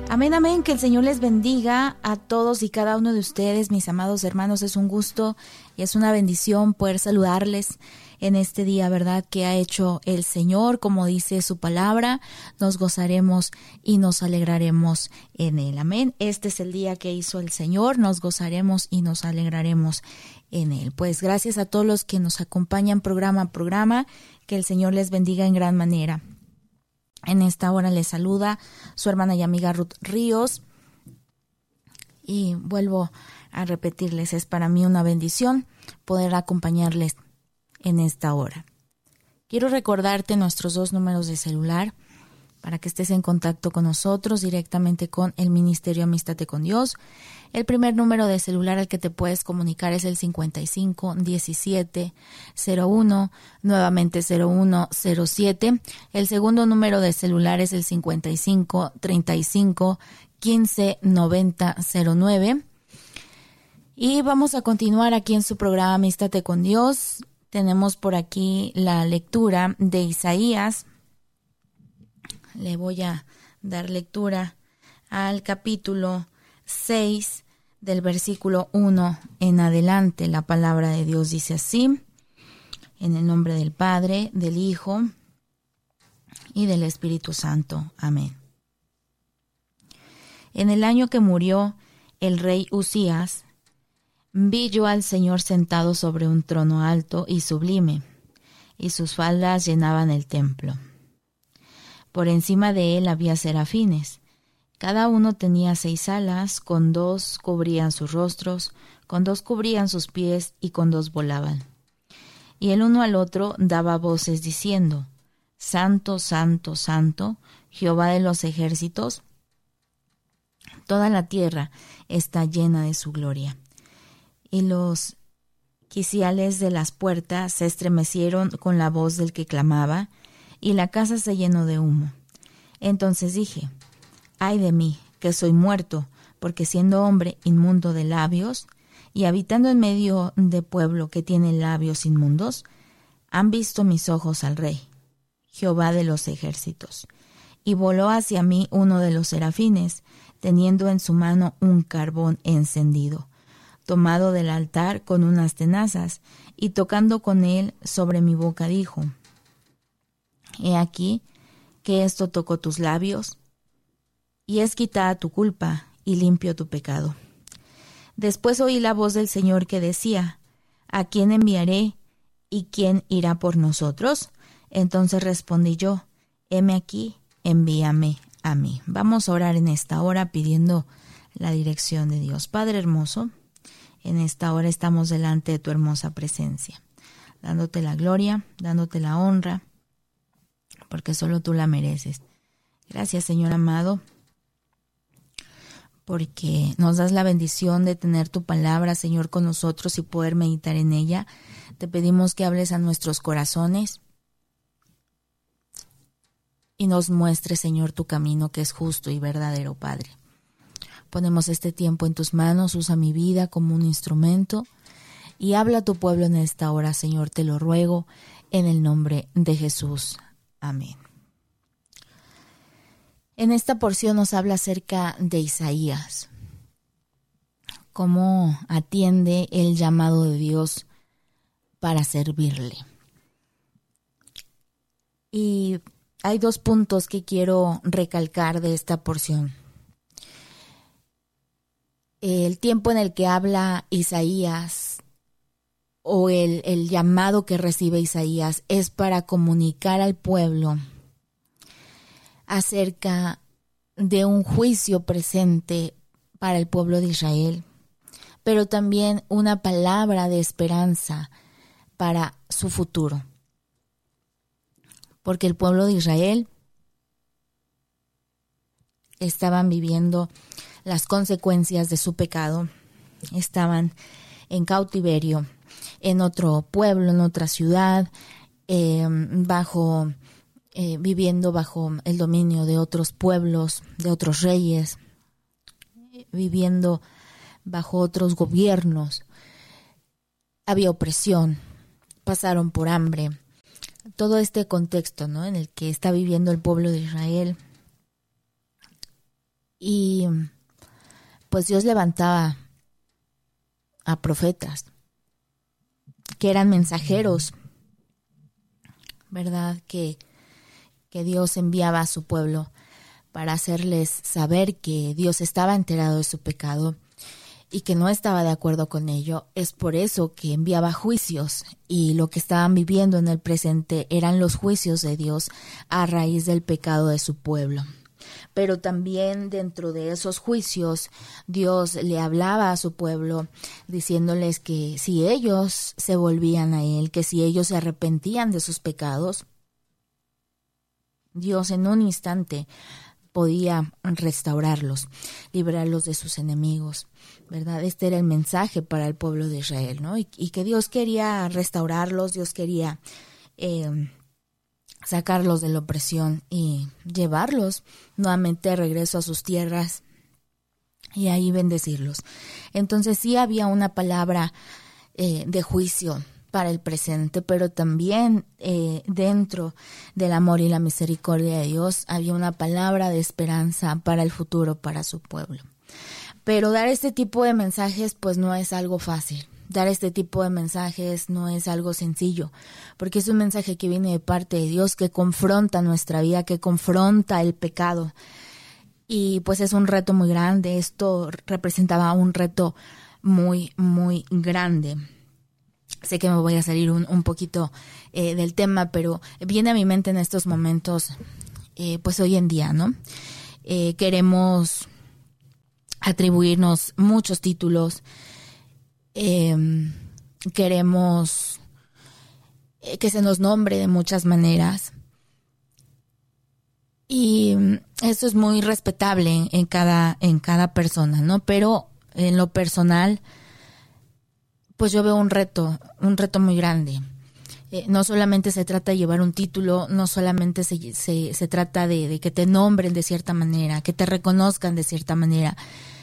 Amén, amén, que el Señor les bendiga a todos y cada uno de ustedes, mis amados hermanos. Es un gusto y es una bendición poder saludarles en este día, ¿verdad?, que ha hecho el Señor. Como dice su palabra, nos gozaremos y nos alegraremos en él. Amén. Este es el día que hizo el Señor, nos gozaremos y nos alegraremos en él. Pues gracias a todos los que nos acompañan programa a programa, que el Señor les bendiga en gran manera. En esta hora les saluda su hermana y amiga Ruth Ríos y vuelvo a repetirles, es para mí una bendición poder acompañarles en esta hora. Quiero recordarte nuestros 2 números de celular para que estés en contacto con nosotros directamente con el Ministerio Amístate con Dios. El primer número de celular al que te puedes comunicar es el 55 17 01, nuevamente 0107. El segundo número de celular es el 55 35 15 90 09. Y vamos a continuar aquí en su programa Amístate con Dios. Tenemos por aquí la lectura de Isaías. Le voy a dar lectura al capítulo 6 del versículo 1 en adelante. La palabra de Dios dice así: en el nombre del Padre, del Hijo y del Espíritu Santo. Amén. En el año que murió el rey Usías, vi yo al Señor sentado sobre un trono alto y sublime, y sus faldas llenaban el templo. Por encima de él había serafines. Cada uno tenía 6 alas, con 2 cubrían sus rostros, con 2 cubrían sus pies y con 2 volaban. Y el uno al otro daba voces diciendo: Santo, Santo, Santo, Jehová de los ejércitos, toda la tierra está llena de su gloria. Y los quiciales de las puertas se estremecieron con la voz del que clamaba, y la casa se llenó de humo. Entonces dije: ay de mí, que soy muerto, porque siendo hombre inmundo de labios, y habitando en medio de pueblo que tiene labios inmundos, han visto mis ojos al Rey, Jehová de los ejércitos. Y voló hacia mí uno de los serafines, teniendo en su mano un carbón encendido, tomado del altar con unas tenazas, y tocando con él sobre mi boca dijo: He aquí que esto tocó tus labios, y es quitada tu culpa y limpio tu pecado. Después oí la voz del Señor que decía: ¿a quién enviaré y quién irá por nosotros? Entonces respondí yo: heme aquí, envíame a mí. Vamos a orar en esta hora pidiendo la dirección de Dios. Padre hermoso, en esta hora estamos delante de tu hermosa presencia, dándote la gloria, dándote la honra, porque solo tú la mereces. Gracias, Señor amado, porque nos das la bendición de tener tu palabra, Señor, con nosotros y poder meditar en ella. Te pedimos que hables a nuestros corazones y nos muestres, Señor, tu camino que es justo y verdadero, Padre. Ponemos este tiempo en tus manos, usa mi vida como un instrumento y habla a tu pueblo en esta hora, Señor, te lo ruego en el nombre de Jesús. Amén. En esta porción nos habla acerca de Isaías, cómo atiende el llamado de Dios para servirle. Y hay 2 puntos que quiero recalcar de esta porción. El tiempo en el que habla Isaías, o el llamado que recibe Isaías, es para comunicar al pueblo acerca de un juicio presente para el pueblo de Israel, pero también una palabra de esperanza para su futuro. Porque el pueblo de Israel estaban viviendo las consecuencias de su pecado, estaban en cautiverio, en otro pueblo, en otra ciudad, viviendo bajo el dominio de otros pueblos, de otros reyes, viviendo bajo otros gobiernos. Había opresión, pasaron por hambre. Todo este contexto, ¿no?, en el que está viviendo el pueblo de Israel Y pues Dios levantaba a profetas que eran mensajeros, ¿verdad? Que Dios enviaba a su pueblo para hacerles saber que Dios estaba enterado de su pecado y que no estaba de acuerdo con ello. Es por eso que enviaba juicios, y lo que estaban viviendo en el presente eran los juicios de Dios a raíz del pecado de su pueblo. Pero también dentro de esos juicios Dios le hablaba a su pueblo diciéndoles que si ellos se volvían a Él, que si ellos se arrepentían de sus pecados, Dios en un instante podía restaurarlos, librarlos de sus enemigos, ¿verdad? Este era el mensaje para el pueblo de Israel, ¿no? Y que Dios quería restaurarlos, Dios quería sacarlos de la opresión y llevarlos nuevamente de regreso a sus tierras y ahí bendecirlos. Entonces sí había una palabra de juicio para el presente, pero también dentro del amor y la misericordia de Dios había una palabra de esperanza para el futuro, para su pueblo. Pero dar este tipo de mensajes pues no es algo fácil. Dar este tipo de mensajes no es algo sencillo, porque es un mensaje que viene de parte de Dios, que confronta nuestra vida, que confronta el pecado. Y pues es un reto muy grande. Esto representaba un reto muy, muy grande. Sé que me voy a salir un poquito del tema, pero viene a mi mente en estos momentos, pues hoy en día, ¿no? Queremos atribuirnos muchos títulos, queremos que se nos nombre de muchas maneras, y eso es muy respetable en cada persona, ¿no? Pero en lo personal, pues yo veo un reto muy grande. No solamente se trata de llevar un título, no solamente se trata de que te nombren de cierta manera, que te reconozcan de cierta manera,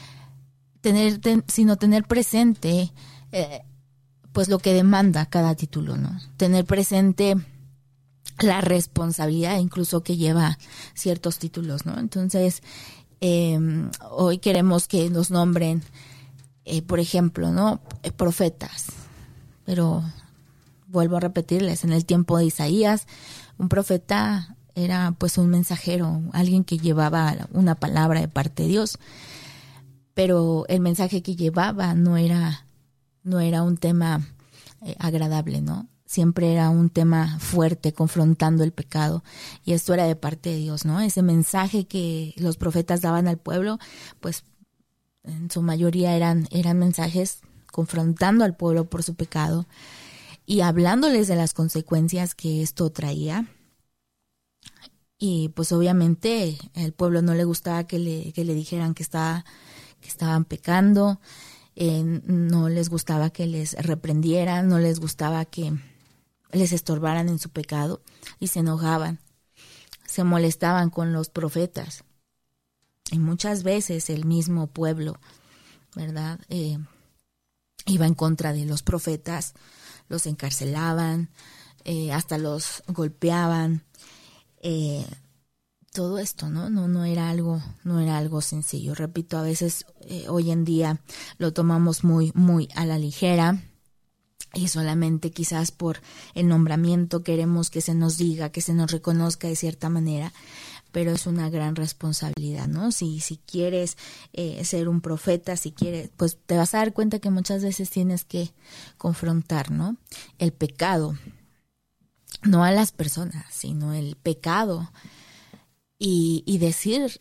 sino tener presente pues lo que demanda cada título, ¿no? Tener presente la responsabilidad incluso que lleva ciertos títulos, ¿no? Entonces, hoy queremos que nos nombren, por ejemplo, ¿no? Profetas. Pero vuelvo a repetirles, en el tiempo de Isaías, un profeta era pues un mensajero, alguien que llevaba una palabra de parte de Dios. Pero el mensaje que llevaba no era un tema agradable, ¿no? Siempre era un tema fuerte, confrontando el pecado, y esto era de parte de Dios, ¿no? Ese mensaje que los profetas daban al pueblo, pues en su mayoría eran mensajes confrontando al pueblo por su pecado y hablándoles de las consecuencias que esto traía. Y pues obviamente el pueblo no le gustaba que le dijeran que estaban pecando, no les gustaba que les reprendieran, no les gustaba que les estorbaran en su pecado, y se enojaban, se molestaban con los profetas. Y muchas veces el mismo pueblo, ¿verdad? Iba en contra de los profetas, los encarcelaban, hasta los golpeaban. Todo esto, ¿no? No era algo sencillo. Repito, a veces hoy en día lo tomamos muy, muy a la ligera, y solamente quizás por el nombramiento queremos que se nos diga, que se nos reconozca de cierta manera, pero es una gran responsabilidad, ¿no? Si quieres ser un profeta, si quieres, pues te vas a dar cuenta que muchas veces tienes que confrontar, ¿no? El pecado, no a las personas, sino el pecado, y decir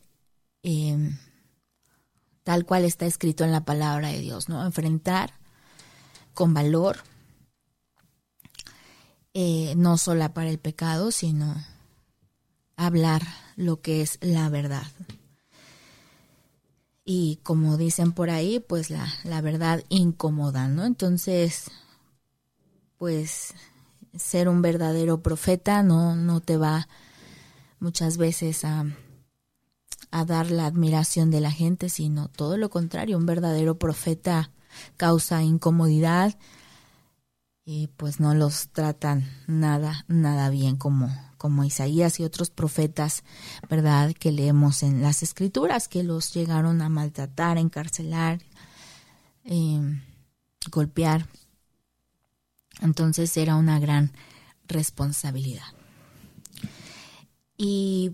tal cual está escrito en la palabra de Dios, ¿no? Enfrentar con valor, no solapar el pecado, sino hablar lo que es la verdad. Y como dicen por ahí, pues la verdad incomoda, ¿no? Entonces, pues ser un verdadero profeta no te va muchas veces a dar la admiración de la gente, sino todo lo contrario. Un verdadero profeta causa incomodidad y pues no los tratan nada bien como como Isaías y otros profetas, ¿verdad?, que leemos en las Escrituras, que los llegaron a maltratar, encarcelar, golpear. Entonces era una gran responsabilidad. Y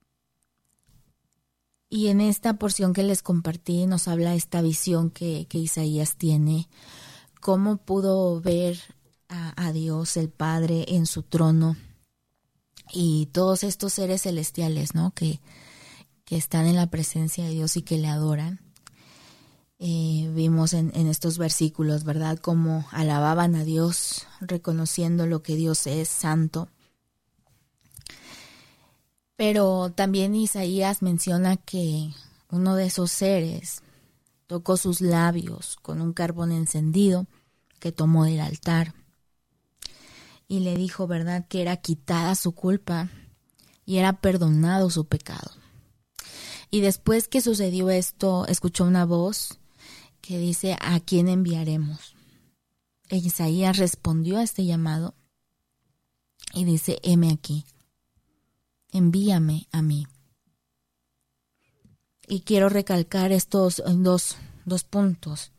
en esta porción que les compartí nos habla esta visión que Isaías tiene, cómo pudo ver a Dios el Padre en su trono y todos estos seres celestiales, ¿no?, que están en la presencia de Dios y que le adoran. Vimos en estos versículos, ¿verdad?, cómo alababan a Dios, reconociendo lo que Dios es, santo. Pero también Isaías menciona que uno de esos seres tocó sus labios con un carbón encendido que tomó del altar y le dijo, ¿verdad?, que era quitada su culpa y era perdonado su pecado. Y después que sucedió esto, escuchó una voz que dice, ¿a quién enviaremos? E Isaías respondió a este llamado y dice, heme aquí, envíame a mí. Y quiero recalcar estos dos puntos.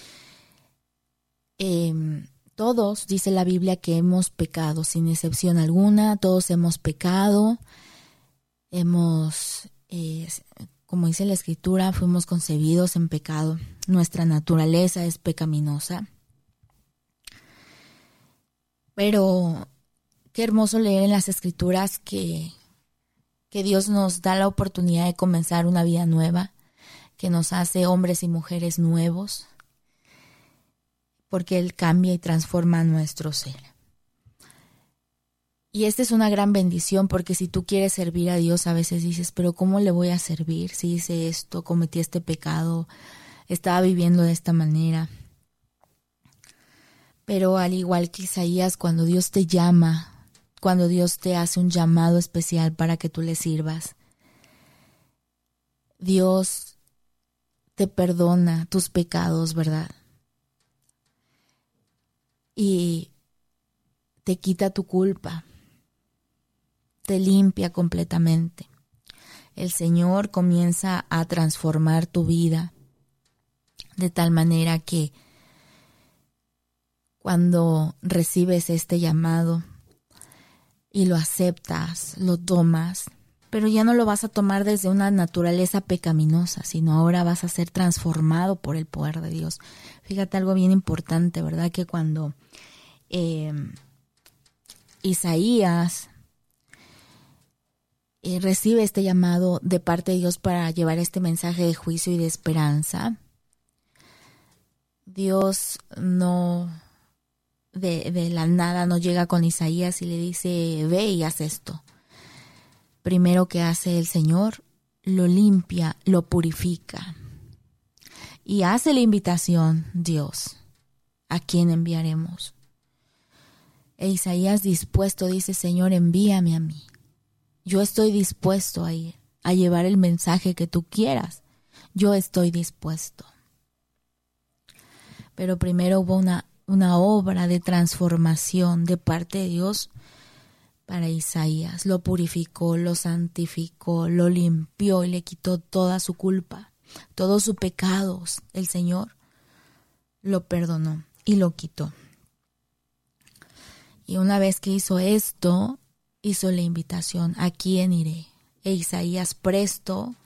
Todos, dice la Biblia, que hemos pecado, sin excepción alguna, todos hemos pecado, como dice la Escritura, fuimos concebidos en pecado, nuestra naturaleza es pecaminosa. Pero qué hermoso leer en las Escrituras que Dios nos da la oportunidad de comenzar una vida nueva, que nos hace hombres y mujeres nuevos, porque Él cambia y transforma nuestro ser. Y esta es una gran bendición, porque si tú quieres servir a Dios, a veces dices, pero ¿cómo le voy a servir si hice esto, cometí este pecado, estaba viviendo de esta manera? Pero al igual que Isaías, cuando Dios te llama, cuando Dios te hace un llamado especial para que tú le sirvas, Dios te perdona tus pecados, ¿verdad? Y te quita tu culpa, te limpia completamente. El Señor comienza a transformar tu vida de tal manera que cuando recibes este llamado y lo aceptas, lo tomas, pero ya no lo vas a tomar desde una naturaleza pecaminosa, sino ahora vas a ser transformado por el poder de Dios. Fíjate algo bien importante, ¿verdad? Que cuando Isaías recibe este llamado de parte de Dios para llevar este mensaje de juicio y de esperanza, Dios no de la nada no llega con Isaías y le dice, ve y haz esto. Primero que hace el Señor, lo limpia, lo purifica. Y hace la invitación, Dios, ¿a quién enviaremos? E Isaías dispuesto dice, Señor, envíame a mí. Yo estoy dispuesto a ir, a llevar el mensaje que tú quieras. Yo estoy dispuesto. Pero primero hubo una obra de transformación de parte de Dios para Isaías. Lo purificó, lo santificó, lo limpió y le quitó toda su culpa, todos sus pecados. El Señor lo perdonó y lo quitó. Y una vez que hizo esto, hizo la invitación, ¿a quién iré? E Isaías presto